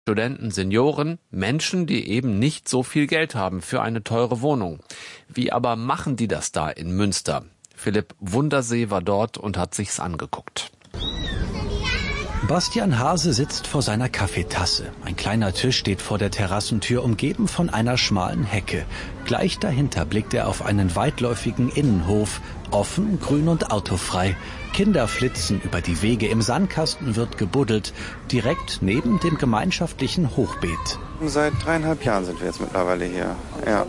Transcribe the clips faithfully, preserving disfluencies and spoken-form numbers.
Studenten, Senioren, Menschen, die eben nicht so viel Geld haben für eine teure Wohnung. Wie aber machen die das da in Münster? Philipp Wundersee war dort und hat sich's angeguckt. Bastian Hase sitzt vor seiner Kaffeetasse. Ein kleiner Tisch steht vor der Terrassentür, umgeben von einer schmalen Hecke. Gleich dahinter blickt er auf einen weitläufigen Innenhof. Offen, grün und autofrei. Kinder flitzen über die Wege. Im Sandkasten wird gebuddelt. Direkt neben dem gemeinschaftlichen Hochbeet. Seit dreieinhalb Jahren sind wir jetzt mittlerweile hier. Ja.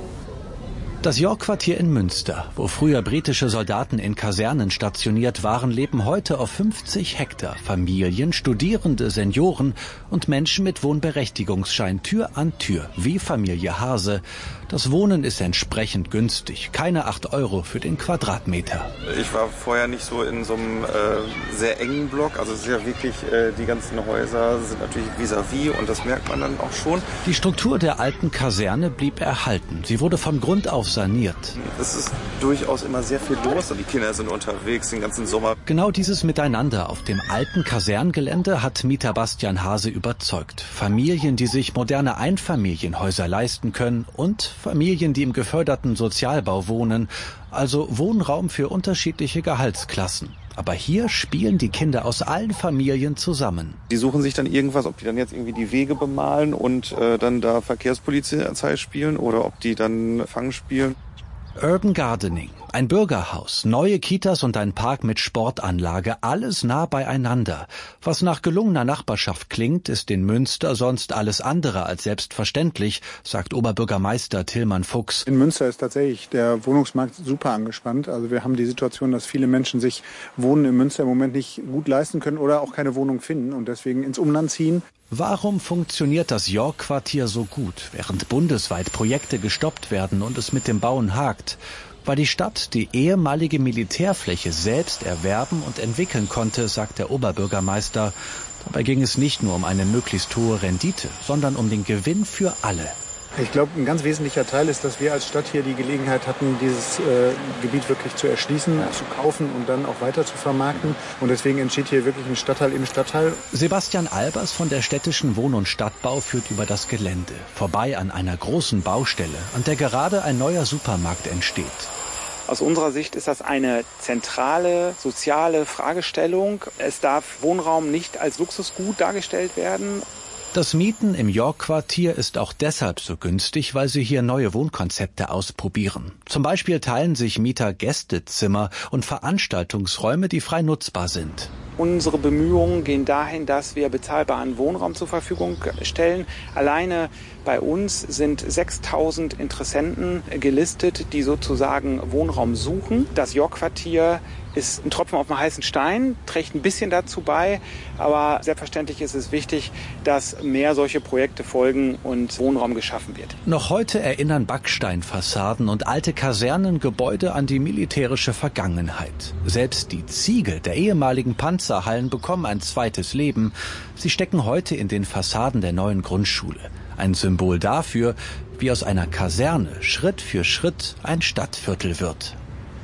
Das York-Quartier in Münster, wo früher britische Soldaten in Kasernen stationiert waren, leben heute auf fünfzig Hektar. Familien, Studierende, Senioren und Menschen mit Wohnberechtigungsschein Tür an Tür, wie Familie Hase. Das Wohnen ist entsprechend günstig, keine acht Euro für den Quadratmeter. Ich war vorher nicht so in so einem äh, sehr engen Block, also es ist ja wirklich, äh, die ganzen Häuser sind natürlich vis-à-vis und das merkt man dann auch schon. Die Struktur der alten Kaserne blieb erhalten. Sie wurde von Grund auf saniert. Es ist durchaus immer sehr viel los und die Kinder sind unterwegs den ganzen Sommer. Genau dieses Miteinander auf dem alten Kaserngelände hat Mieter Bastian Hase überzeugt. Familien, die sich moderne Einfamilienhäuser leisten können und Familien, die im geförderten Sozialbau wohnen, also Wohnraum für unterschiedliche Gehaltsklassen. Aber hier spielen die Kinder aus allen Familien zusammen. Die suchen sich dann irgendwas, ob die dann jetzt irgendwie die Wege bemalen und äh, dann da Verkehrspolizei spielen oder ob die dann Fang spielen. Urban Gardening, ein Bürgerhaus, neue Kitas und ein Park mit Sportanlage, alles nah beieinander. Was nach gelungener Nachbarschaft klingt, ist in Münster sonst alles andere als selbstverständlich, sagt Oberbürgermeister Tillmann Fuchs. In Münster ist tatsächlich der Wohnungsmarkt super angespannt. Also wir haben die Situation, dass viele Menschen sich Wohnen in Münster im Moment nicht gut leisten können oder auch keine Wohnung finden und deswegen ins Umland ziehen. Warum funktioniert das York-Quartier so gut, während bundesweit Projekte gestoppt werden und es mit dem Bauen hakt? Weil die Stadt die ehemalige Militärfläche selbst erwerben und entwickeln konnte, sagt der Oberbürgermeister. Dabei ging es nicht nur um eine möglichst hohe Rendite, sondern um den Gewinn für alle. Ich glaube, ein ganz wesentlicher Teil ist, dass wir als Stadt hier die Gelegenheit hatten, dieses äh, Gebiet wirklich zu erschließen, zu kaufen und dann auch weiter zu vermarkten. Und deswegen entsteht hier wirklich ein Stadtteil im Stadtteil. Sebastian Albers von der städtischen Wohn- und Stadtbau führt über das Gelände, vorbei an einer großen Baustelle, an der gerade ein neuer Supermarkt entsteht. Aus unserer Sicht ist das eine zentrale soziale Fragestellung. Es darf Wohnraum nicht als Luxusgut dargestellt werden. Das Mieten im York-Quartier ist auch deshalb so günstig, weil sie hier neue Wohnkonzepte ausprobieren. Zum Beispiel teilen sich Mieter Gästezimmer und Veranstaltungsräume, die frei nutzbar sind. Unsere Bemühungen gehen dahin, dass wir bezahlbaren Wohnraum zur Verfügung stellen. Alleine bei uns sind sechstausend Interessenten gelistet, die sozusagen Wohnraum suchen. Das York-Quartier ist ein Tropfen auf dem heißen Stein, trägt ein bisschen dazu bei, aber selbstverständlich ist es wichtig, dass mehr solche Projekte folgen und Wohnraum geschaffen wird. Noch heute erinnern Backsteinfassaden und alte Kasernengebäude an die militärische Vergangenheit. Selbst die Ziegel der ehemaligen Panzerhallen bekommen ein zweites Leben. Sie stecken heute in den Fassaden der neuen Grundschule. Ein Symbol dafür, wie aus einer Kaserne Schritt für Schritt ein Stadtviertel wird.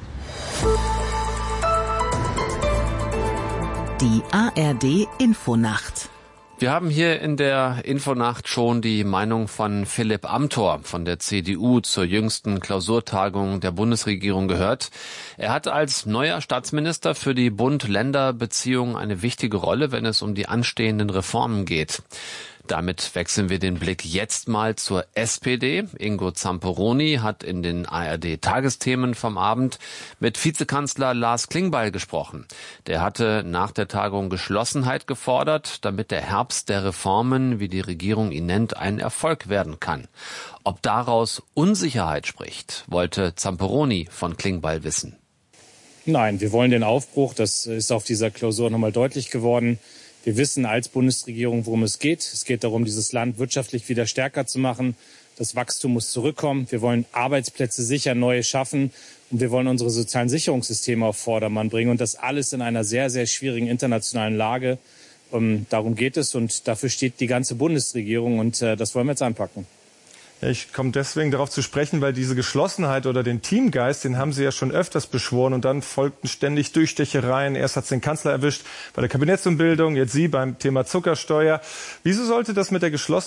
Die A R D Infonacht. Wir haben hier in der Infonacht schon die Meinung von Philipp Amthor von der C D U zur jüngsten Klausurtagung der Bundesregierung gehört. Er hat als neuer Staatsminister für die Bund-Länder-Beziehungen eine wichtige Rolle, wenn es um die anstehenden Reformen geht. Damit wechseln wir den Blick jetzt mal zur S P D. Ingo Zamperoni hat in den A R D-Tagesthemen vom Abend mit Vizekanzler Lars Klingbeil gesprochen. Der hatte nach der Tagung Geschlossenheit gefordert, damit der Herbst der Reformen, wie die Regierung ihn nennt, ein Erfolg werden kann. Ob daraus Unsicherheit spricht, wollte Zamperoni von Klingbeil wissen. Nein, wir wollen den Aufbruch. Das ist auf dieser Klausur nochmal deutlich geworden. Wir wissen als Bundesregierung, worum es geht. Es geht darum, dieses Land wirtschaftlich wieder stärker zu machen. Das Wachstum muss zurückkommen. Wir wollen Arbeitsplätze sicher neue schaffen. Und wir wollen unsere sozialen Sicherungssysteme auf Vordermann bringen. Und das alles in einer sehr, sehr schwierigen internationalen Lage. Um, darum geht es. Und dafür steht die ganze Bundesregierung. Und äh, das wollen wir jetzt anpacken. Ja, ich komme deswegen darauf zu sprechen, weil diese Geschlossenheit oder den Teamgeist, den haben Sie ja schon öfters beschworen und dann folgten ständig Durchstechereien. Erst hat es den Kanzler erwischt bei der Kabinettsumbildung, jetzt Sie beim Thema Zuckersteuer. Wieso sollte das mit der Geschlossenheit